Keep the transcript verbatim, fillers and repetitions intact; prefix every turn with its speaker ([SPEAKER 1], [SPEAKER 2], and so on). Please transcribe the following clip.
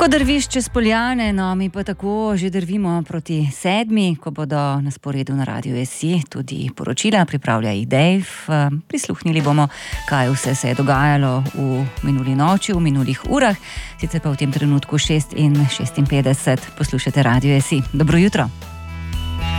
[SPEAKER 1] Ko drviš čez Poljane, no mi pa tako že drvimo proti sedmi, ko bodo na sporedu na Radiu S I tudi poročila, pripravlja jih Dave. Prisluhnili bomo, kaj vse se je dogajalo v minuli noči, v minulih urah, sicer pa v tem trenutku šest in šestinpetdeset poslušate Radio S I. Dobro jutro.